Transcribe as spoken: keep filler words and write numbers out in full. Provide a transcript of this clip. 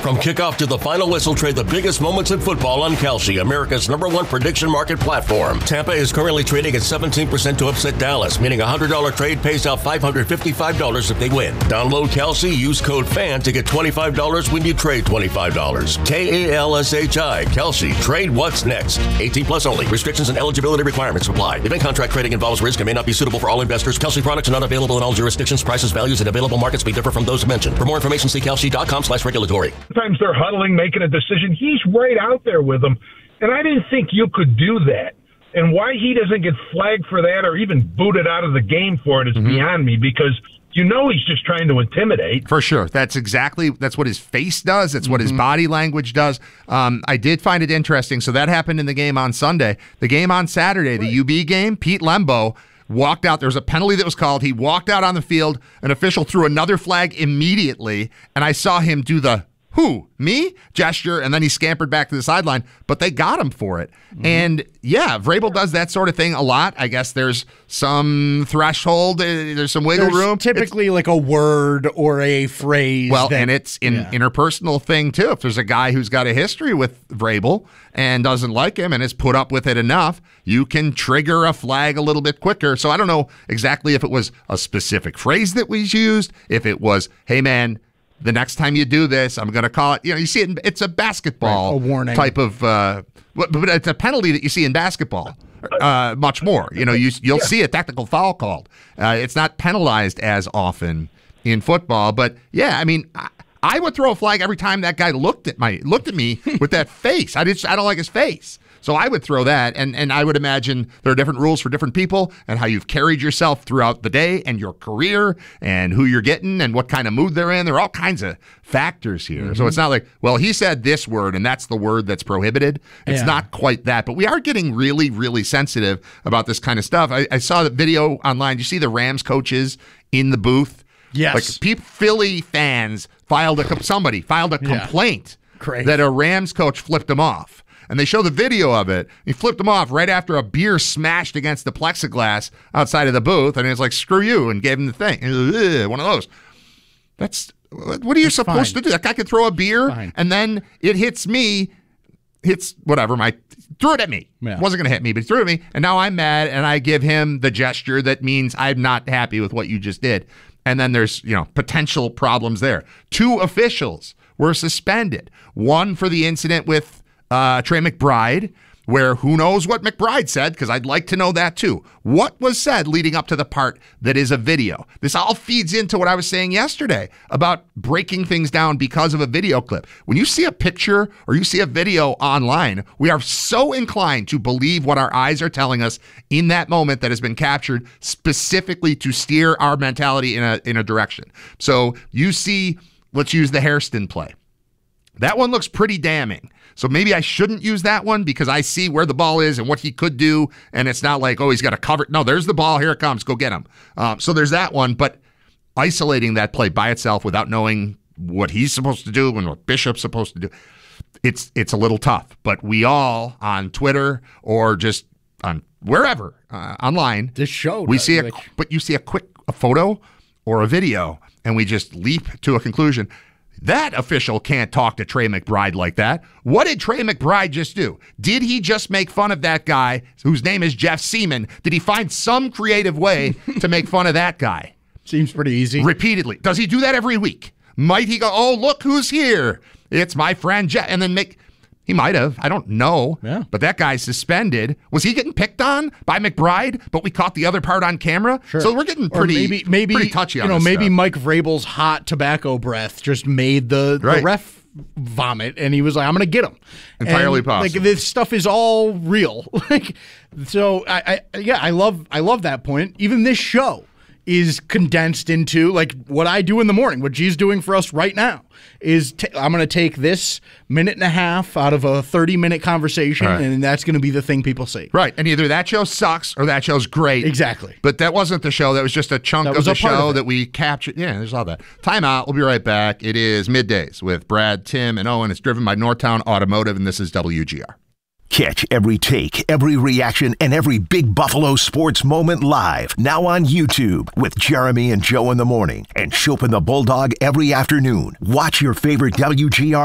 From kickoff to the final whistle, trade the biggest moments in football on Kalshi, America's number one prediction market platform. Tampa is currently trading at seventeen percent to upset Dallas, meaning a one hundred dollars trade pays out five hundred fifty-five dollars if they win. Download Kalshi, use code FAN to get twenty-five dollars when you trade twenty-five dollars. K A L S H I, Kalshi. Trade what's next. eighteen plus only. Restrictions and eligibility requirements apply. Event contract trading involves risk and may not be suitable for all investors. Kalshi products are not available in all jurisdictions. Prices, values, and available markets may differ from those mentioned. For more information, see kalshi.com slash regulatory. Sometimes they're huddling, making a decision. He's right out there with them. And I didn't think you could do that. And why he doesn't get flagged for that or even booted out of the game for it is mm-hmm. beyond me, because you know he's just trying to intimidate. For sure. That's exactly, that's what his face does. That's what mm-hmm. his body language does. Um, I did find it interesting. So that happened in the game on Sunday. The game on Saturday, right. the U B game, Pete Lembo walked out. There was a penalty that was called. He walked out on the field. An official threw another flag immediately, and I saw him do the who? Me? Gesture, and then he scampered back to the sideline, but they got him for it. Mm-hmm. And yeah, Vrabel does that sort of thing a lot. I guess there's some threshold, uh, there's some wiggle there's room. Typically it's, like a word or a phrase. Well, that, and it's an yeah. interpersonal thing too. If there's a guy who's got a history with Vrabel and doesn't like him and has put up with it enough, you can trigger a flag a little bit quicker. So I don't know exactly if it was a specific phrase that was used, if it was, hey man, the next time you do this, I'm going to call it, you know, you see it, in, it's a basketball right, a warning. type of, uh, but it's a penalty that you see in basketball uh, much more. You know, you, you'll yeah. see a technical foul called. Uh, it's not penalized as often in football, but yeah, I mean, I, I would throw a flag every time that guy looked at my looked at me with that face. I just I don't like his face. So I would throw that, and, and I would imagine there are different rules for different people and how you've carried yourself throughout the day and your career and who you're getting and what kind of mood they're in. There are all kinds of factors here. Mm-hmm. So it's not like, well, he said this word and that's the word that's prohibited. It's yeah. not quite that. But we are getting really, really sensitive about this kind of stuff. I, I saw the video online. You see the Rams coaches in the booth? Yes. Like pe- Philly fans filed a, somebody filed a complaint yeah. that a Rams coach flipped them off. And they show the video of it. He flipped him off right after a beer smashed against the plexiglass outside of the booth, and it's like, screw you, and gave him the thing. Ugh, one of those. That's what are you That's supposed fine. to do? That guy could throw a beer, Fine. and then it hits me, hits whatever, my threw it at me. Yeah. Wasn't going to hit me, but he threw it at me, and now I'm mad, and I give him the gesture that means I'm not happy with what you just did. And then there's, you know, potential problems there. Two officials were suspended. One for the incident with Uh, Trey McBride, where who knows what McBride said, because I'd like to know that too. What was said leading up to the part that is a video? This all feeds into what I was saying yesterday about breaking things down because of a video clip. When you see a picture or you see a video online, we are so inclined to believe what our eyes are telling us in that moment that has been captured specifically to steer our mentality in a in a direction. So you see, let's use the Hairston play. That one looks pretty damning. So maybe I shouldn't use that one because I see where the ball is and what he could do, and it's not like, oh, he's got to cover it. No, there's the ball. Here it comes. Go get him. Um, so there's that one. But isolating that play by itself without knowing what he's supposed to do and what Bishop's supposed to do, it's it's a little tough. But we all on Twitter or just on wherever uh, online, this show we see a, which... but you see a quick a photo or a video, and we just leap to a conclusion. That official can't talk to Trey McBride like that. What did Trey McBride just do? Did he just make fun of that guy whose name is Jeff Seaman? Did he find some creative way to make fun of that guy? Seems pretty easy. Repeatedly. Does he do that every week? Might he go, oh, look who's here. It's my friend Jeff. And then make... He might have. I don't know. Yeah. But that guy's suspended. Was he getting picked on by McBride, but we caught the other part on camera? Sure. So we're getting pretty, or maybe, maybe, pretty touchy on you know, this maybe stuff. Mike Vrabel's hot tobacco breath just made the, right. the ref vomit, and he was like, I'm going to get him. Entirely and, possible. Like, this stuff is all real. like, so, I, I yeah, I love, I love that point. Even this show is condensed into like what I do in the morning, what G's doing for us right now is t- I'm going to take this minute and a half out of a thirty minute conversation, right. and that's going to be the thing people see. Right. And either that show sucks or that show's great. Exactly. But that wasn't the show. That was just a chunk that of the show of that we captured. Yeah, there's all that. Time out. We'll be right back. It is Middays with Brad, Tim, and Owen. It's driven by Northtown Automotive, and this is W G R. Catch every take, every reaction, and every big Buffalo sports moment live. Now on YouTube with Jeremy and Joe in the morning and Chopin the Bulldog every afternoon. Watch your favorite W G R